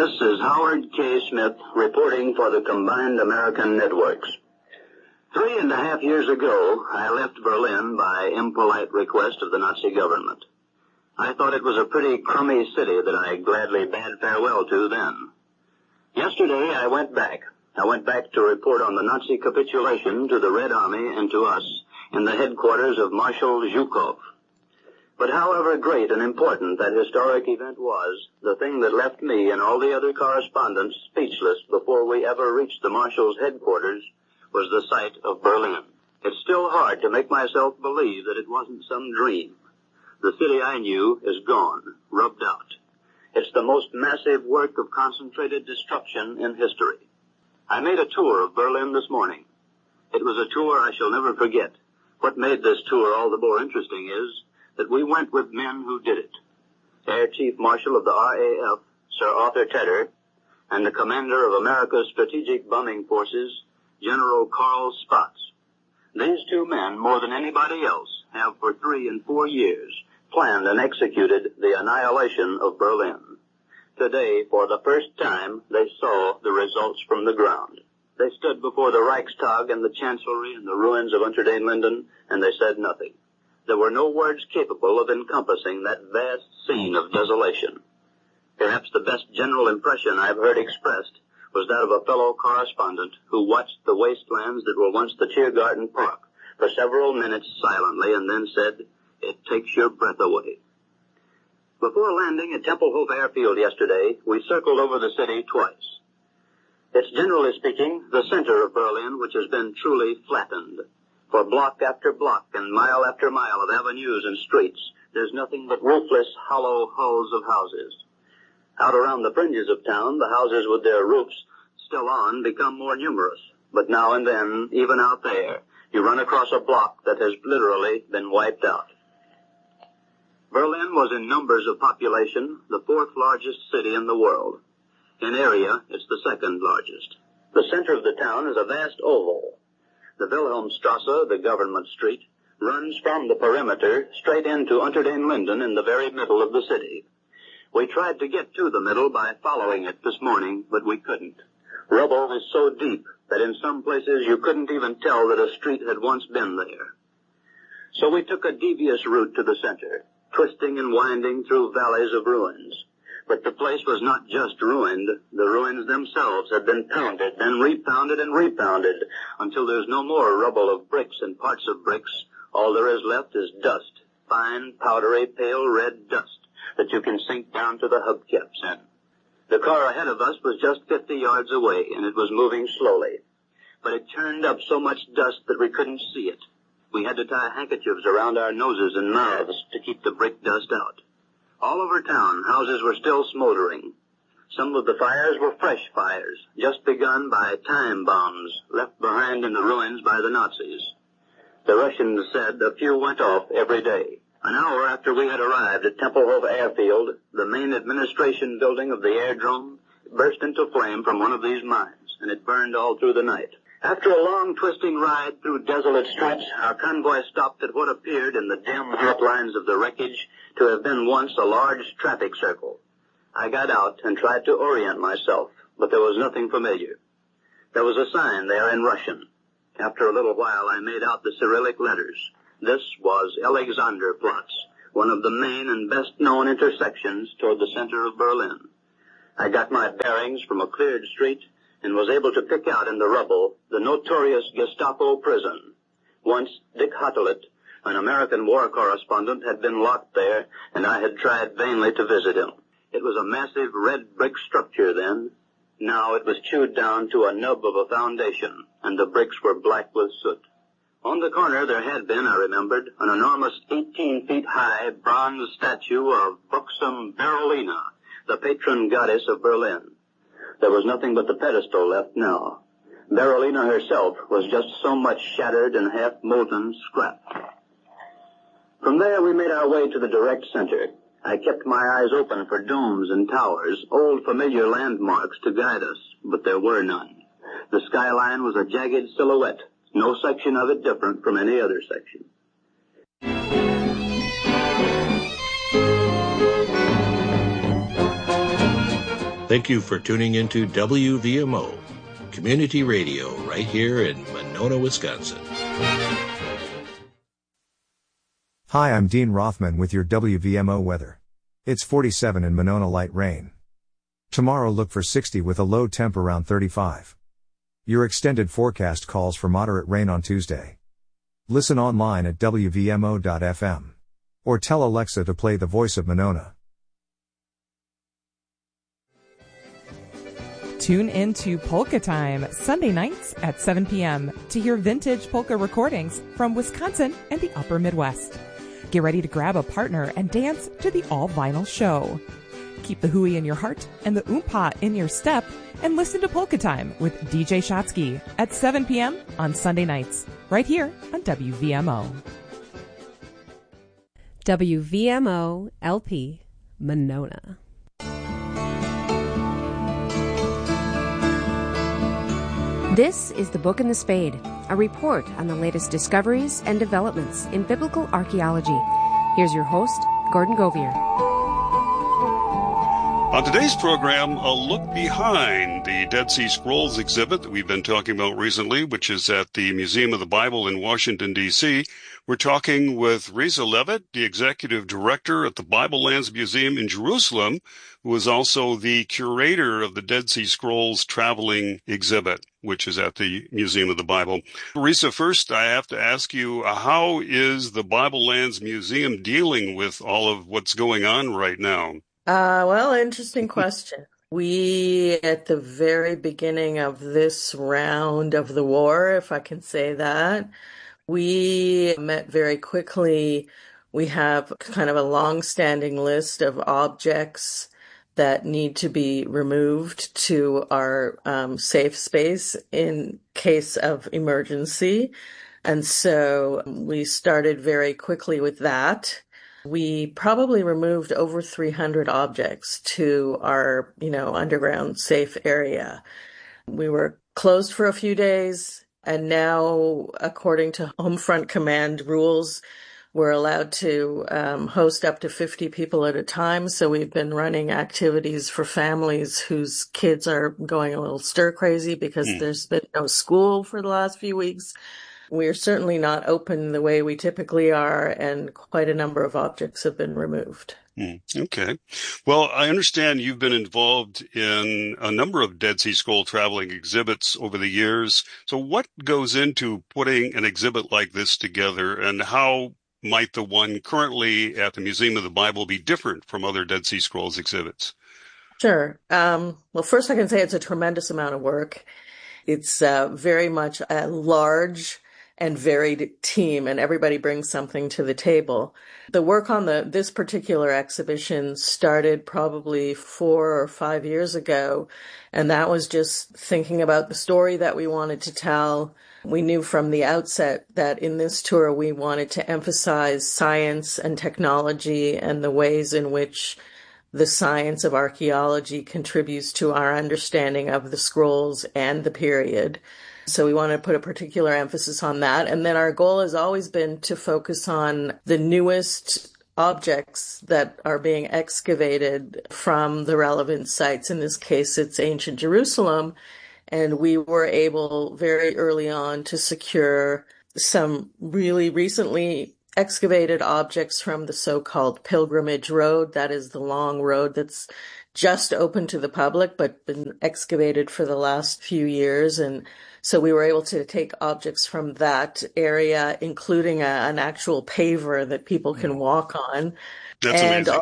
This is Howard K. Smith reporting for the Combined American Networks. 3.5 years ago, I left Berlin by impolite request of the Nazi government. I thought it was a pretty crummy city that I gladly bade farewell to then. Yesterday, I went back. I went back to report on the Nazi capitulation to the Red Army and to us in the headquarters of Marshal Zhukov. But however great and important that historic event was, the thing that left me and all the other correspondents speechless before we ever reached the Marshal's headquarters was the sight of Berlin. It's still hard to make myself believe that it wasn't some dream. The city I knew is gone, rubbed out. It's the most massive work of concentrated destruction in history. I made a tour of Berlin this morning. It was a tour I shall never forget. What made this tour all the more interesting is that we went with men who did it. Air Chief Marshal of the RAF, Sir Arthur Tedder, and the Commander of America's Strategic Bombing Forces, General Carl Spaatz. These two men, more than anybody else, have for 3 and 4 years planned and executed the annihilation of Berlin. Today, for the first time, they saw the results from the ground. They stood before the Reichstag and the Chancellery and the ruins of Unter den Linden, and they said nothing. There were no words capable of encompassing that vast scene of desolation. Perhaps the best general impression I've heard expressed was that of a fellow correspondent who watched the wastelands that were once the Tiergarten Park for several minutes silently and then said, "It takes your breath away." Before landing at Tempelhof Airfield yesterday, we circled over the city twice. It's generally speaking the center of Berlin which has been truly flattened. For block after block and mile after mile of avenues and streets, there's nothing but roofless, hollow hulls of houses. Out around the fringes of town, the houses with their roofs still on become more numerous. But now and then, even out there, you run across a block that has literally been wiped out. Berlin was in numbers of population the 4th largest city in the world. In area, it's the 2nd largest. The center of the town is a vast oval. The Wilhelmstrasse, the government street, runs from the perimeter straight into Unter den Linden in the very middle of the city. We tried to get to the middle by following it this morning, but we couldn't. Rubble is so deep that in some places you couldn't even tell that a street had once been there. So we took a devious route to the center, twisting and winding through valleys of ruins. But the place was not just ruined. The ruins themselves had been pounded, then repounded and repounded, until there's no more rubble of bricks and parts of bricks. All there is left is dust, fine, powdery, pale red dust that you can sink down to the hubcaps in. The car ahead of us was just 50 yards away, and it was moving slowly. But it turned up so much dust that we couldn't see it. We had to tie handkerchiefs around our noses and mouths to keep the brick dust out. All over town, houses were still smoldering. Some of the fires were fresh fires, just begun by time bombs left behind in the ruins by the Nazis. The Russians said a few went off every day. An hour after we had arrived at Tempelhof Airfield, the main administration building of the airdrome burst into flame from one of these mines, and it burned all through the night. After a long twisting ride through desolate streets, our convoy stopped at what appeared in the dim outlines of the wreckage to have been once a large traffic circle. I got out and tried to orient myself, but there was nothing familiar. There was a sign there in Russian. After a little while, I made out the Cyrillic letters. This was Alexanderplatz, one of the main and best-known intersections toward the center of Berlin. I got my bearings from a cleared street and was able to pick out in the rubble the notorious Gestapo prison. Once Dick Hottelet, an American war correspondent, had been locked there, and I had tried vainly to visit him. It was a massive red brick structure then. Now it was chewed down to a nub of a foundation, and the bricks were black with soot. On the corner there had been, I remembered, an enormous 18 feet high bronze statue of buxom Berolina, the patron goddess of Berlin. There was nothing but the pedestal left now. Berolina herself was just so much shattered and half-molten scrap. From there we made our way to the direct center. I kept my eyes open for domes and towers, old familiar landmarks to guide us, but there were none. The skyline was a jagged silhouette, no section of it different from any other section. Thank you for tuning into WVMO, Community Radio, right here in Monona, Wisconsin. Hi, I'm Dean Rothman with your WVMO weather. It's 47 in Monona, light rain. Tomorrow look for 60 with a low temp around 35. Your extended forecast calls for moderate rain on Tuesday. Listen online at WVMO.fm. Or tell Alexa to play The Voice of Monona. Tune in to Polka Time, Sunday nights at 7 p.m. to hear vintage polka recordings from Wisconsin and the Upper Midwest. Get ready to grab a partner and dance to the all-vinyl show. Keep the hooey in your heart and the oompa in your step and listen to Polka Time with DJ Shotsky at 7 p.m. on Sunday nights, right here on WVMO. WVMO LP, Monona. This is The Book and the Spade, a report on the latest discoveries and developments in biblical archaeology. Here's your host, Gordon Govier. On today's program, a look behind the Dead Sea Scrolls exhibit that we've been talking about recently, which is at the Museum of the Bible in Washington, D.C. We're talking with Reza Levitt, the executive director at the Bible Lands Museum in Jerusalem, who is also the curator of the Dead Sea Scrolls traveling exhibit, which is at the Museum of the Bible. Reza, first I have to ask you, how is the Bible Lands Museum dealing with all of what's going on right now? Well, interesting question. We, at the very beginning of this round of the war, if I can say that, we met very quickly. We have kind of a long-standing list of objects that need to be removed to our safe space in case of emergency. And so we started very quickly with that. We probably removed over 300 objects to our, underground safe area. We were closed for a few days, and now, according to Homefront Command rules, we're allowed to host up to 50 people at a time. So we've been running activities for families whose kids are going a little stir crazy because there's been no school for the last few weeks. We're certainly not open the way we typically are, and quite a number of objects have been removed. Okay. Well, I understand you've been involved in a number of Dead Sea Scroll traveling exhibits over the years. So what goes into putting an exhibit like this together, and how might the one currently at the Museum of the Bible be different from other Dead Sea Scrolls exhibits? Sure. Well, first I can say it's a tremendous amount of work. It's very much a large and varied team, and everybody brings something to the table. The work on this particular exhibition started probably 4 or 5 years ago, and that was just thinking about the story that we wanted to tell. We knew from the outset that in this tour we wanted to emphasize science and technology and the ways in which the science of archaeology contributes to our understanding of the scrolls and the period. So we want to put a particular emphasis on that. And then our goal has always been to focus on the newest objects that are being excavated from the relevant sites. In this case, it's ancient Jerusalem. And we were able very early on to secure some really recently excavated objects from the so-called Pilgrimage Road. That is the long road that's just open to the public, but been excavated for the last few years. And so we were able to take objects from that area, including an actual paver that people can walk on. That's amazing.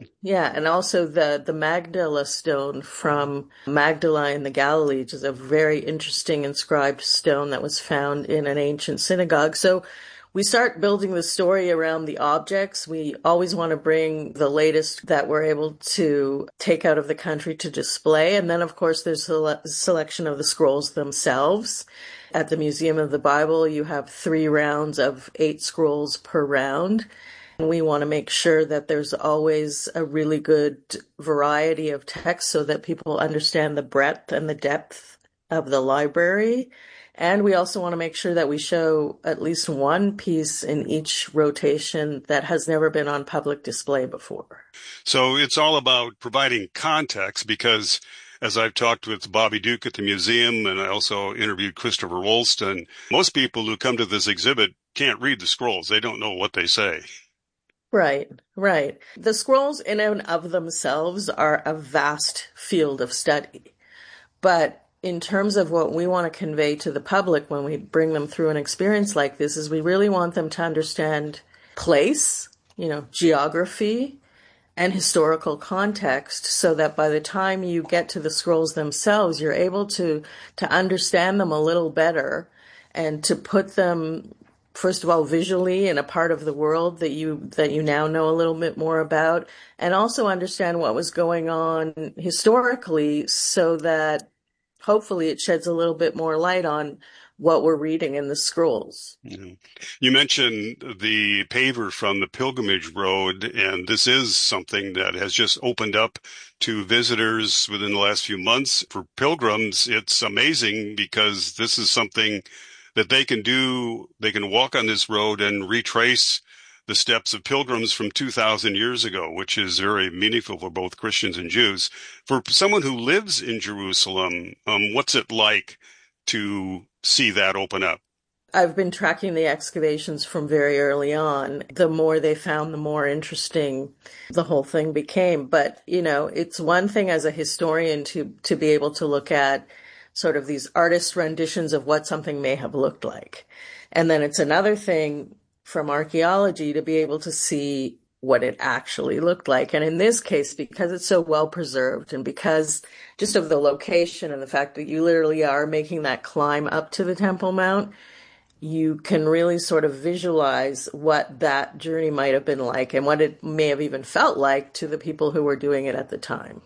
And also the Magdala stone from Magdala in the Galilee, which is a very interesting inscribed stone that was found in an ancient synagogue. So we start building the story around the objects. We always want to bring the latest that we're able to take out of the country to display. And then, of course, there's a selection of the scrolls themselves. At the Museum of the Bible, you have 3 rounds of 8 scrolls per round. And we want to make sure that there's always a really good variety of text so that people understand the breadth and the depth of the library. And we also want to make sure that we show at least one piece in each rotation that has never been on public display before. So it's all about providing context because as I've talked with Bobby Duke at the museum, and I also interviewed Christopher Woolston, most people who come to this exhibit can't read the scrolls. They don't know what they say. Right, right. The scrolls in and of themselves are a vast field of study. But in terms of what we want to convey to the public when we bring them through an experience like this is we really want them to understand place, geography, and historical context so that by the time you get to the scrolls themselves, you're able to understand them a little better and to put them, first of all, visually in a part of the world that you now know a little bit more about, and also understand what was going on historically so that hopefully it sheds a little bit more light on what we're reading in the scrolls. Yeah. You mentioned the paver from the Pilgrimage Road, and this is something that has just opened up to visitors within the last few months. For pilgrims, it's amazing because this is something that they can do. They can walk on this road and retrace the steps of pilgrims from 2,000 years ago, which is very meaningful for both Christians and Jews. For someone who lives in Jerusalem, what's it like to see that open up? I've been tracking the excavations from very early on. The more they found, the more interesting the whole thing became. But, it's one thing as a historian to be able to look at sort of these artist renditions of what something may have looked like. And then it's another thing from archaeology to be able to see what it actually looked like. And in this case, because it's so well preserved and because just of the location and the fact that you literally are making that climb up to the Temple Mount, you can really sort of visualize what that journey might have been like and what it may have even felt like to the people who were doing it at the time.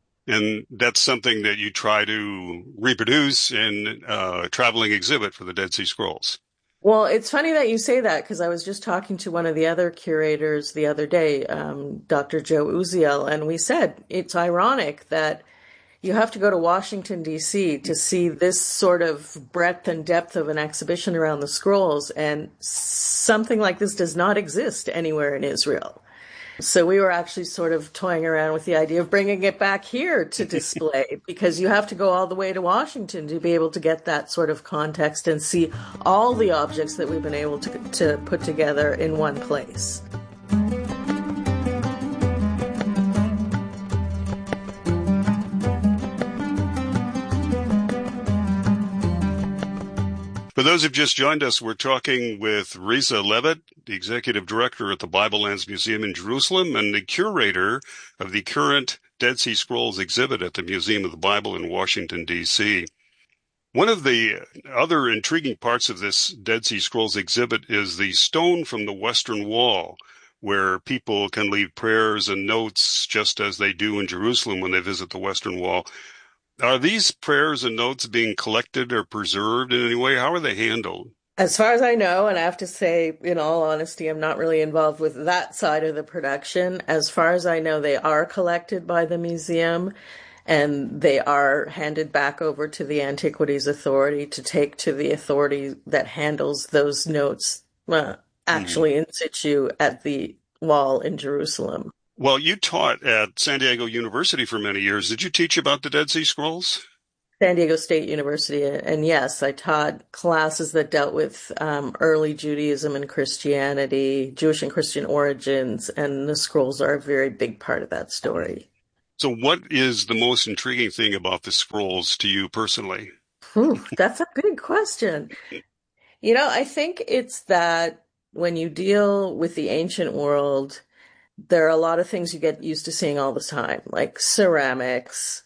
And that's something that you try to reproduce in a traveling exhibit for the Dead Sea Scrolls. Well, it's funny that you say that because I was just talking to one of the other curators the other day, Dr. Joe Uziel, and we said it's ironic that you have to go to Washington, D.C. to see this sort of breadth and depth of an exhibition around the scrolls, and something like this does not exist anywhere in Israel. So we were actually sort of toying around with the idea of bringing it back here to display because you have to go all the way to Washington to be able to get that sort of context and see all the objects that we've been able to put together in one place. For those who've just joined us, we're talking with Reza Levitt, the executive director at the Bible Lands Museum in Jerusalem and the curator of the current Dead Sea Scrolls exhibit at the Museum of the Bible in Washington, D.C. One of the other intriguing parts of this Dead Sea Scrolls exhibit is the stone from the Western Wall, where people can leave prayers and notes just as they do in Jerusalem when they visit the Western Wall. Are these prayers and notes being collected or preserved in any way? How are they handled? As far as I know, and I have to say, in all honesty, I'm not really involved with that side of the production. As far as I know, they are collected by the museum and they are handed back over to the Antiquities Authority to take to the authority that handles those notes actually in situ at the wall in Jerusalem. Well, you taught at San Diego University for many years. Did you teach about the Dead Sea Scrolls? San Diego State University. And yes, I taught classes that dealt with early Judaism and Christianity, Jewish and Christian origins, and the scrolls are a very big part of that story. So what is the most intriguing thing about the scrolls to you personally? That's a big question. I think it's that when you deal with the ancient world, there are a lot of things you get used to seeing all the time, like ceramics,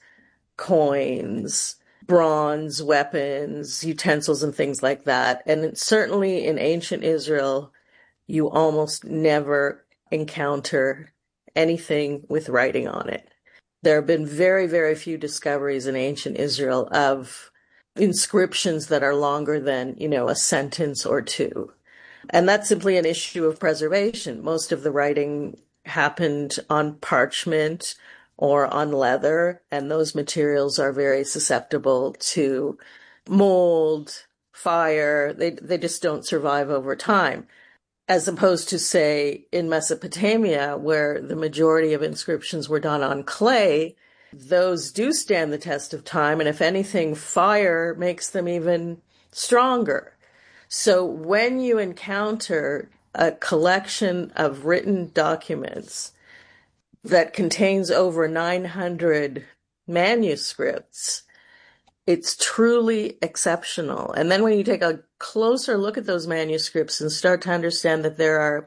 coins, bronze, weapons, utensils, and things like that. And certainly in ancient Israel, you almost never encounter anything with writing on it. There have been very, very few discoveries in ancient Israel of inscriptions that are longer than, a sentence or two. And that's simply an issue of preservation. Most of the writing happened on parchment or on leather, and those materials are very susceptible to mold, fire. They just don't survive over time. As opposed to, say, in Mesopotamia, where the majority of inscriptions were done on clay, those do stand the test of time, and if anything, fire makes them even stronger. So when you encounter a collection of written documents that contains over 900 manuscripts, it's truly exceptional. And then when you take a closer look at those manuscripts and start to understand that there are,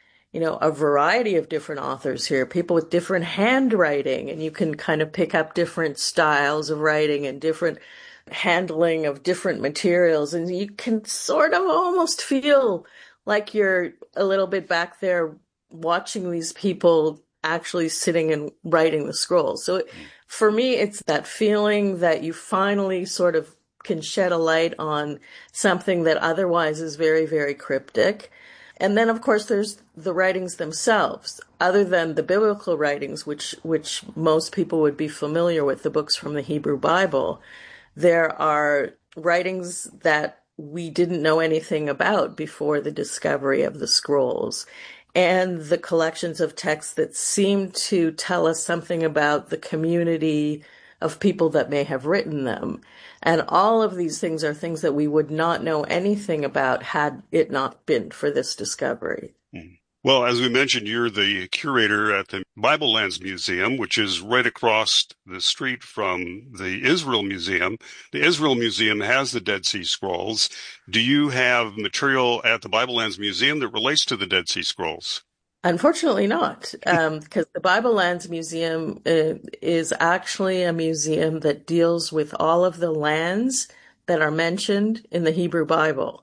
a variety of different authors here, people with different handwriting, and you can kind of pick up different styles of writing and different handling of different materials. And you can sort of almost feel like you're a little bit back there watching these people actually sitting and writing the scrolls. So for me, it's that feeling that you finally sort of can shed a light on something that otherwise is very, very cryptic. And then, of course, there's the writings themselves. Other than the biblical writings, which most people would be familiar with, the books from the Hebrew Bible, there are writings that we didn't know anything about before the discovery of the scrolls, and the collections of texts that seem to tell us something about the community of people that may have written them. And all of these things are things that we would not know anything about had it not been for this discovery. Well, as we mentioned, you're the curator at the Bible Lands Museum, which is right across the street from the Israel Museum. The Israel Museum has the Dead Sea Scrolls. Do you have material at the Bible Lands Museum that relates to the Dead Sea Scrolls? Unfortunately not, because the Bible Lands Museum is actually a museum that deals with all of the lands that are mentioned in the Hebrew Bible.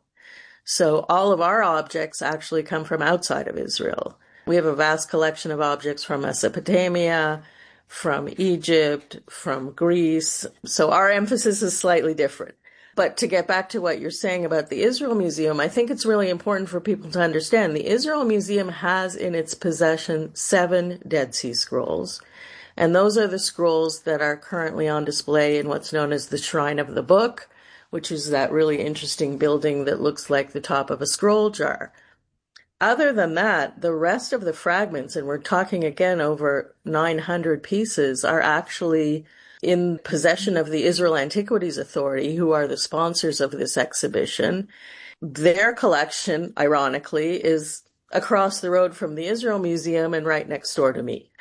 So all of our objects actually come from outside of Israel. We have a vast collection of objects from Mesopotamia, from Egypt, from Greece. So our emphasis is slightly different. But to get back to what you're saying about the Israel Museum, I think it's really important for people to understand the Israel Museum has in its possession 7 Dead Sea Scrolls. And those are the scrolls that are currently on display in what's known as the Shrine of the Book, which is that really interesting building that looks like the top of a scroll jar. Other than that, the rest of the fragments, and we're talking again over 900 pieces, are actually in possession of the Israel Antiquities Authority, who are the sponsors of this exhibition. Their collection, ironically, is across the road from the Israel Museum and right next door to me.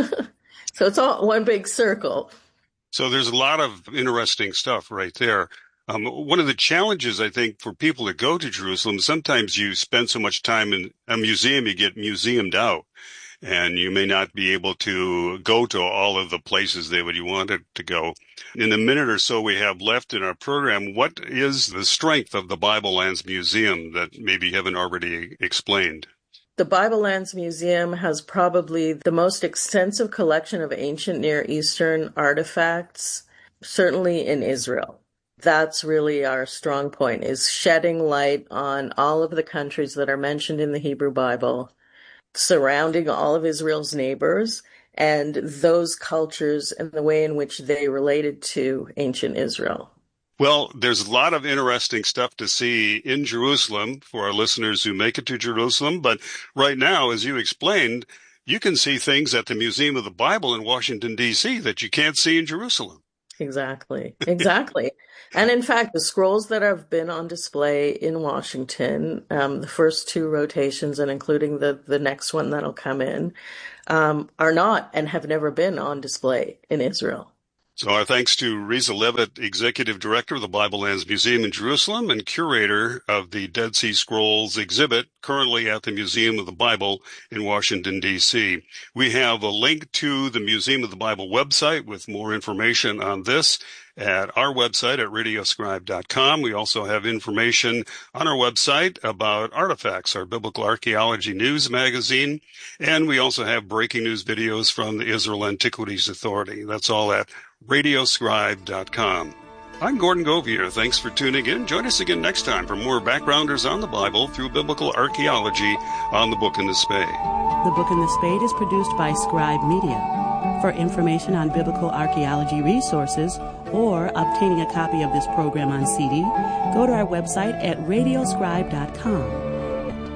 So it's all one big circle. So there's a lot of interesting stuff right there. One of the challenges, I think, for people that go to Jerusalem, sometimes you spend so much time in a museum, you get museumed out, and you may not be able to go to all of the places that you wanted to go. In the minute or so we have left in our program, what is the strength of the Bible Lands Museum that maybe you haven't already explained? The Bible Lands Museum has probably the most extensive collection of ancient Near Eastern artifacts, certainly in Israel. That's really our strong point, is shedding light on all of the countries that are mentioned in the Hebrew Bible, surrounding all of Israel's neighbors, and those cultures and the way in which they related to ancient Israel. Well, there's a lot of interesting stuff to see in Jerusalem for our listeners who make it to Jerusalem. But right now, as you explained, you can see things at the Museum of the Bible in Washington, D.C. that you can't see in Jerusalem. Exactly. And in fact, the scrolls that have been on display in Washington, the first 2 rotations and including the next one that'll come in, are not and have never been on display in Israel. So our thanks to Riza Levitt, Executive Director of the Bible Lands Museum in Jerusalem and curator of the Dead Sea Scrolls exhibit currently at the Museum of the Bible in Washington, D.C. We have a link to the Museum of the Bible website with more information on this at our website at radioscribe.com. We also have information on our website about Artifacts, our biblical archaeology news magazine, and we also have breaking news videos from the Israel Antiquities Authority. That's all at radioscribe.com. I'm Gordon Govier. Thanks for tuning in. Join us again next time for more Backgrounders on the Bible through biblical archaeology on The Book and the Spade. The Book and the Spade is produced by Scribe Media. For information on biblical archaeology resources or obtaining a copy of this program on CD, go to our website at radioscribe.com.